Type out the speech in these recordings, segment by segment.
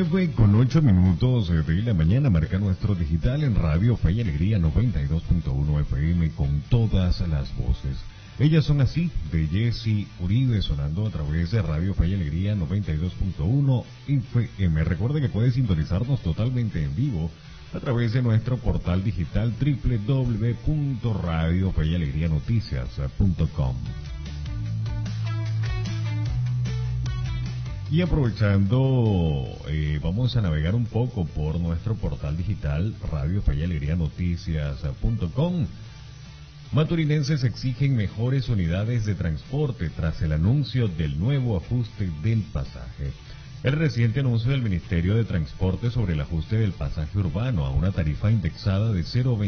9:08 de la mañana, marca nuestro digital en Radio Fe y Alegría 92.1 FM con todas las voces. Ellas son así, de Jessy Uribe, sonando a través de Radio Fe y Alegría 92.1 FM. Recuerde que puede sintonizarnos totalmente en vivo a través de nuestro portal digital www.radiofeyalegrianoticias.com. Y aprovechando, vamos a navegar un poco por nuestro portal digital radiofeyalegrianoticias.com. Maturinenses exigen mejores unidades de transporte tras el anuncio del nuevo ajuste del pasaje. El reciente anuncio del Ministerio de Transporte sobre el ajuste del pasaje urbano a una tarifa indexada de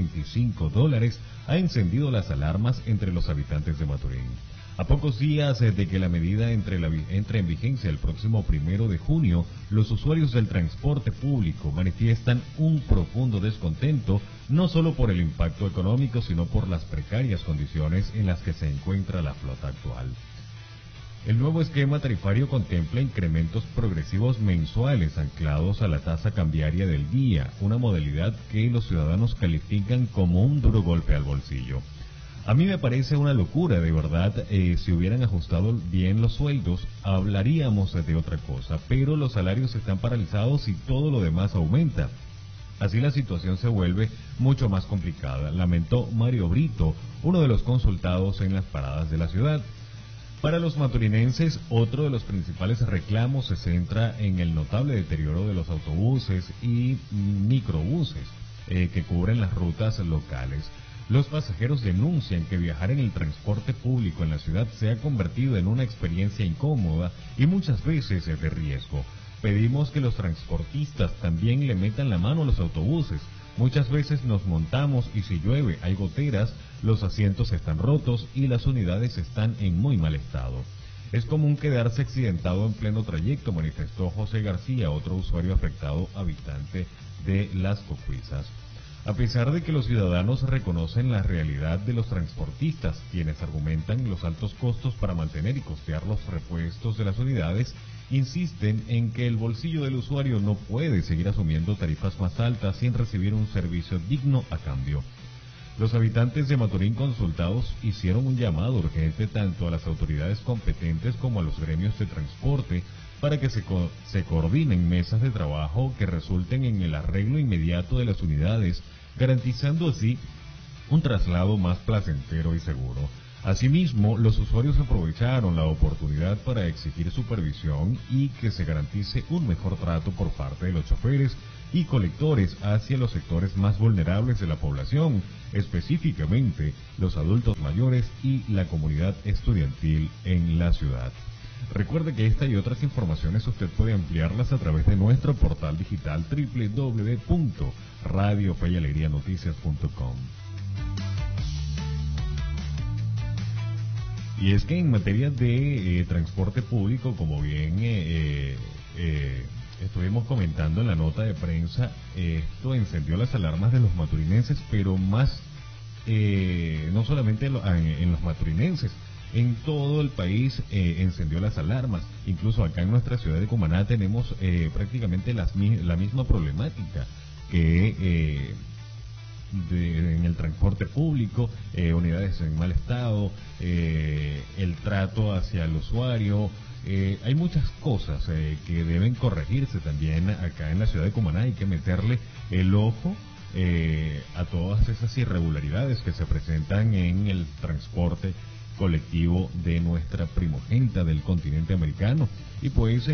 $0.25 ha encendido las alarmas entre los habitantes de Maturín. A pocos días de que la medida entre en vigencia el próximo 1 de junio, los usuarios del transporte público manifiestan un profundo descontento, no solo por el impacto económico, sino por las precarias condiciones en las que se encuentra la flota actual. El nuevo esquema tarifario contempla incrementos progresivos mensuales anclados a la tasa cambiaria del día, una modalidad que los ciudadanos califican como un duro golpe al bolsillo. A mí me parece una locura, de verdad. Si hubieran ajustado bien los sueldos, hablaríamos de otra cosa, pero los salarios están paralizados y todo lo demás aumenta. Así la situación se vuelve mucho más complicada, lamentó Mario Brito, uno de los consultados en las paradas de la ciudad. Para los maturinenses, otro de los principales reclamos se centra en el notable deterioro de los autobuses y microbuses que cubren las rutas locales. Los pasajeros denuncian que viajar en el transporte público en la ciudad se ha convertido en una experiencia incómoda y muchas veces de riesgo. Pedimos que los transportistas también le metan la mano a los autobuses. Muchas veces nos montamos y si llueve, hay goteras, los asientos están rotos y las unidades están en muy mal estado. Es común quedarse accidentado en pleno trayecto, manifestó José García, otro usuario afectado, habitante de Las Cocuizas. A pesar de que los ciudadanos reconocen la realidad de los transportistas, quienes argumentan los altos costos para mantener y costear los repuestos de las unidades, insisten en que el bolsillo del usuario no puede seguir asumiendo tarifas más altas sin recibir un servicio digno a cambio. Los habitantes de Maturín consultados hicieron un llamado urgente tanto a las autoridades competentes como a los gremios de transporte para que se coordinen mesas de trabajo que resulten en el arreglo inmediato de las unidades, garantizando así un traslado más placentero y seguro. Asimismo, los usuarios aprovecharon la oportunidad para exigir supervisión y que se garantice un mejor trato por parte de los choferes y colectores hacia los sectores más vulnerables de la población, específicamente los adultos mayores y la comunidad estudiantil en la ciudad. Recuerde que esta y otras informaciones usted puede ampliarlas a través de nuestro portal digital www.radiofeyalegrianoticias.com. Y es que en materia de transporte público, como bien estuvimos comentando en la nota de prensa, esto encendió las alarmas de los maturinenses, pero más, no solamente en los maturinenses, en todo el país encendió las alarmas. Incluso acá en nuestra ciudad de Cumaná tenemos prácticamente la misma problemática que en el transporte público, unidades en mal estado, el trato hacia el usuario. Hay muchas cosas que deben corregirse también acá en la ciudad de Cumaná. Hay que meterle el ojo a todas esas irregularidades que se presentan en el transporte colectivo de nuestra primogénita del continente americano, y pues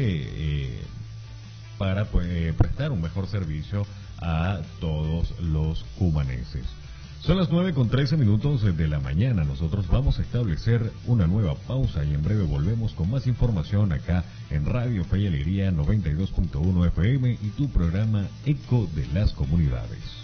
para prestar un mejor servicio a todos los cumanenses. Son las 9:13 de la mañana. Nosotros vamos a establecer una nueva pausa y en breve volvemos con más información acá en Radio Fe y Alegría 92.1 FM y tu programa Eco de las Comunidades.